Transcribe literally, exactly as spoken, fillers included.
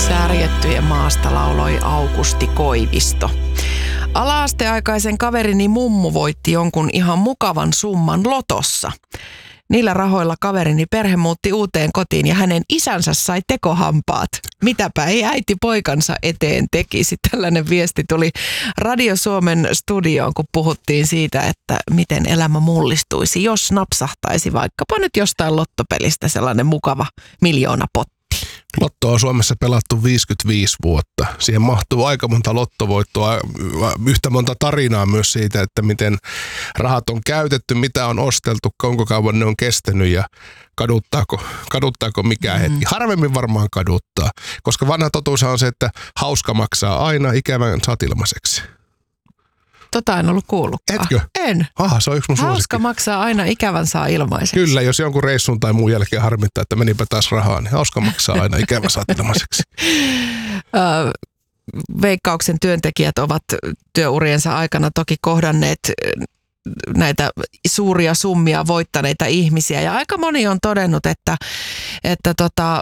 Särjettyjen maasta lauloi Aukusti Koivisto. Ala-asteaikaisen kaverini mummu voitti jonkun ihan mukavan summan lotossa. Niillä rahoilla kaverini perhe muutti uuteen kotiin ja hänen isänsä sai tekohampaat. Mitäpä ei äiti poikansa eteen tekisi. Tällainen viesti tuli Radio Suomen studioon, kun puhuttiin siitä, että miten elämä mullistuisi, jos napsahtaisi vaikkapa nyt jostain lottopelistä sellainen mukava miljoonapotti. Lottoa on Suomessa pelattu viisikymmentäviisi vuotta. Siihen mahtuu aika monta lottovoittoa, yhtä monta tarinaa myös siitä, että miten rahat on käytetty, mitä on osteltu, kuinka kauan ne on kestänyt ja kaduttaako, kaduttaako mikään mm-hmm. hetki. Harvemmin varmaan kaduttaa, koska vanha totuus on se, että hauska maksaa aina, ikävän saat ilmaiseksi. Tota en ollut kuullutkaan. Etkö? En. Aha, se on yksi mun Hauska suosikki. maksaa aina, ikävän saa ilmaiseksi. Kyllä, jos jonkun reissun tai muun jälkeen harmittaa, että menipä taas rahaa, niin hauska maksaa aina, ikävä saat ilmaiseksi. Veikkauksen työntekijät ovat työuriensa aikana toki kohdanneet näitä suuria summia voittaneita ihmisiä. Ja aika moni on todennut, että, että tota,